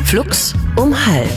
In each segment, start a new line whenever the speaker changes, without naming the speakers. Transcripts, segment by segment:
Flux um halb.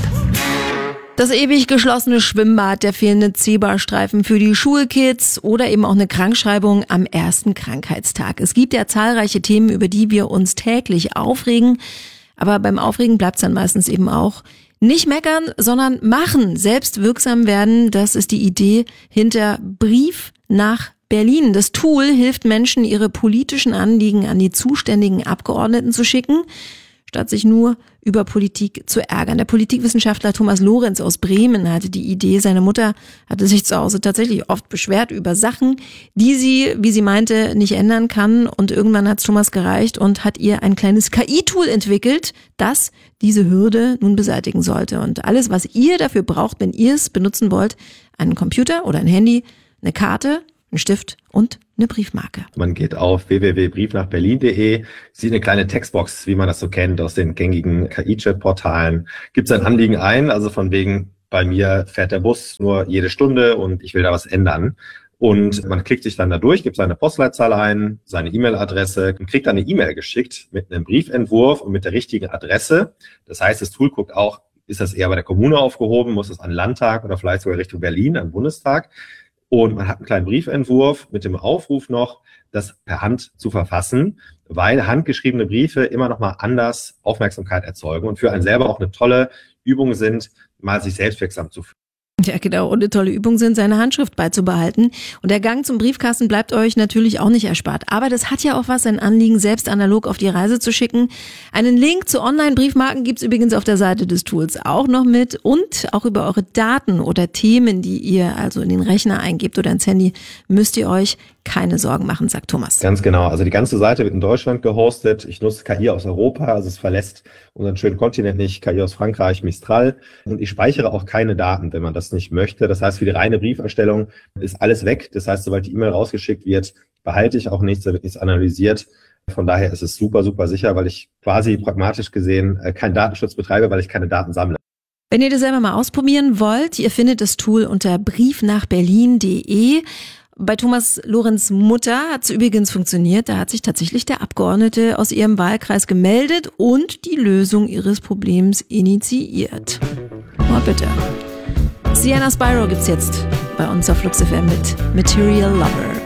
Das ewig geschlossene Schwimmbad, der fehlende Zebrastreifen für die Schulkids oder eben auch eine Krankschreibung am ersten Krankheitstag. Es gibt ja zahlreiche Themen, über die wir uns täglich aufregen. Aber beim Aufregen bleibt es dann meistens eben auch nicht meckern, sondern machen, selbst wirksam werden. Das ist die Idee hinter Brief nach Berlin. Das Tool hilft Menschen, ihre politischen Anliegen an die zuständigen Abgeordneten zu schicken, statt sich nur über Politik zu ärgern. Der Politikwissenschaftler Thomas Lorenz aus Bremen hatte die Idee. Seine Mutter hatte sich zu Hause tatsächlich oft beschwert über Sachen, die sie, wie sie meinte, nicht ändern kann. Und irgendwann hat es Thomas gereicht und hat ihr ein kleines KI-Tool entwickelt, das diese Hürde nun beseitigen sollte. Und alles, was ihr dafür braucht, wenn ihr es benutzen wollt, einen Computer oder ein Handy, eine Karte, einen Stift und eine Briefmarke.
Man geht auf www.briefnachberlin.de, sieht eine kleine Textbox, wie man das so kennt aus den gängigen KI-Chat-Portalen, gibt sein Anliegen ein, also von wegen, bei mir fährt der Bus nur jede Stunde und ich will da was ändern. Und man klickt sich dann da durch, gibt seine Postleitzahl ein, seine E-Mail-Adresse und kriegt dann eine E-Mail geschickt mit einem Briefentwurf und mit der richtigen Adresse. Das heißt, das Tool guckt auch, ist das eher bei der Kommune aufgehoben, muss es an den Landtag oder vielleicht sogar Richtung Berlin, an den Bundestag. Und man hat einen kleinen Briefentwurf mit dem Aufruf noch, das per Hand zu verfassen, weil handgeschriebene Briefe immer noch mal anders Aufmerksamkeit erzeugen und für einen selber auch eine tolle Übung sind, mal sich selbstwirksam zu fühlen.
Ja, genau. Und eine tolle Übung sind, seine Handschrift beizubehalten. Und der Gang zum Briefkasten bleibt euch natürlich auch nicht erspart. Aber das hat ja auch was, ein Anliegen selbst analog auf die Reise zu schicken. Einen Link zu Online-Briefmarken gibt's übrigens auf der Seite des Tools auch noch mit. Und auch über eure Daten oder Themen, die ihr also in den Rechner eingebt oder ins Handy, müsst ihr euch keine Sorgen machen, sagt Thomas.
Ganz genau. Also die ganze Seite wird in Deutschland gehostet. Ich nutze KI aus Europa, also es verlässt unseren schönen Kontinent nicht. KI aus Frankreich, Mistral. Und ich speichere auch keine Daten, wenn man das nicht möchte. Das heißt, für die reine Brieferstellung ist alles weg. Das heißt, sobald die E-Mail rausgeschickt wird, behalte ich auch nichts, da wird nichts analysiert. Von daher ist es super, super sicher, weil ich quasi pragmatisch gesehen keinen Datenschutz betreibe, weil ich keine Daten sammle.
Wenn ihr das selber mal ausprobieren wollt, ihr findet das Tool unter briefnachberlin.de. Bei Thomas Lorenz' Mutter hat es übrigens funktioniert. Da hat sich tatsächlich der Abgeordnete aus ihrem Wahlkreis gemeldet und die Lösung ihres Problems initiiert. Oh, bitte. Sienna Spyro gibt's jetzt bei uns auf Flux FM mit Material Lover.